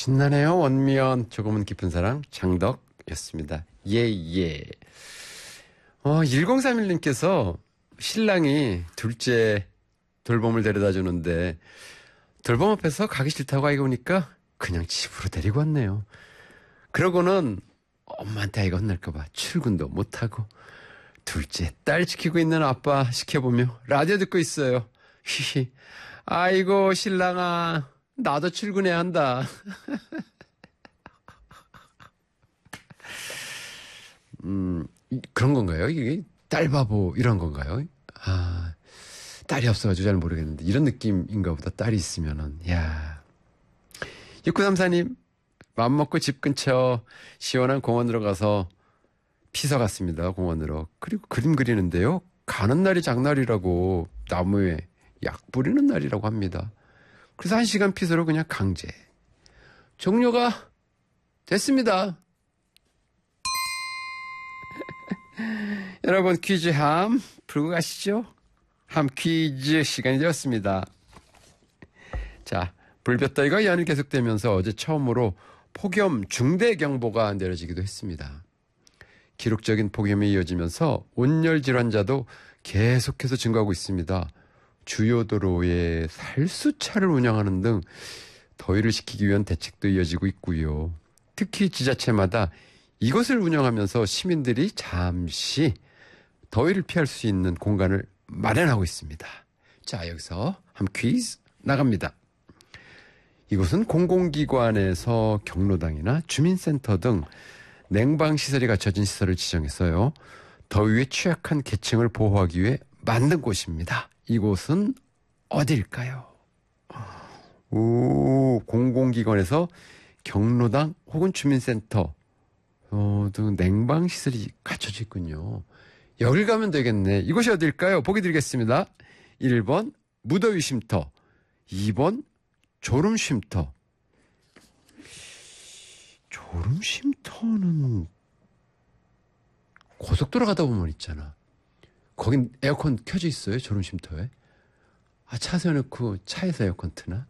신나네요. 원미연 조금은 깊은 사랑 장덕이었습니다. 예. 1031님께서 신랑이 둘째 돌봄을 데려다 주는데 돌봄 앞에서 가기 싫다고 아이가 오니까 그냥 집으로 데리고 왔네요. 그러고는 엄마한테 아이가 혼날까봐 출근도 못하고 둘째 딸 지키고 있는 아빠 시켜보며 라디오 듣고 있어요. 히히. 아이고 신랑아 나도 출근해야 한다. 그런 건가요? 이게 딸 바보 이런 건가요? 딸이 없어가지고 잘 모르겠는데 이런 느낌인가 보다. 딸이 있으면은. 야. 6934님 맘먹고 집 근처 시원한 공원으로 가서 피서 갔습니다. 공원으로. 그리고 그림 그리는데요. 가는 날이 장날이라고 나무에 약 뿌리는 날이라고 합니다. 그래서 1시간 피서로 그냥 강제. 종료가 됐습니다. 여러분 퀴즈 함 풀고 가시죠. 함 퀴즈 시간이 되었습니다. 자, 불볕더위가 연일 계속되면서 어제 처음으로 폭염 중대경보가 내려지기도 했습니다. 기록적인 폭염이 이어지면서 온열 질환자도 계속해서 증가하고 있습니다. 주요 도로에 살수차를 운영하는 등 더위를 식히기 위한 대책도 이어지고 있고요. 특히 지자체마다 이것을 운영하면서 시민들이 잠시 더위를 피할 수 있는 공간을 마련하고 있습니다. 자, 여기서 한 퀴즈 나갑니다. 이곳은 공공기관에서 경로당이나 주민센터 등 냉방시설이 갖춰진 시설을 지정했어요. 더위에 취약한 계층을 보호하기 위해 만든 곳입니다. 이곳은 어딜까요? 공공기관에서 경로당 혹은 주민센터 등 냉방시설이 갖춰져 있군요. 여길 가면 되겠네. 이곳이 어딜까요? 보기 드리겠습니다. 1번 무더위 쉼터, 2번 졸음 쉼터. 졸음 쉼터는 고속도로 가다 보면 있잖아. 거긴 에어컨 켜져 있어요? 졸음 쉼터에? 차 세워놓고 차에서 에어컨 트나?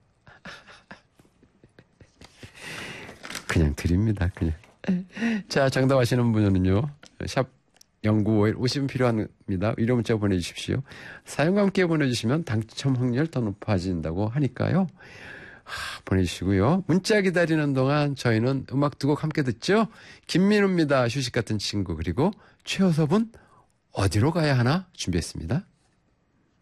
그냥 드립니다. 그냥. 자, 정답 아시는 분은요. 샵 0951 50은 필요합니다. 유료 문자 보내주십시오. 사연과 함께 보내주시면 당첨 확률 더 높아진다고 하니까요. 보내주시고요. 문자 기다리는 동안 저희는 음악 두 곡 함께 듣죠. 김민우입니다. 휴식 같은 친구. 그리고 최호섭은 어디로 가야 하나 준비했습니다.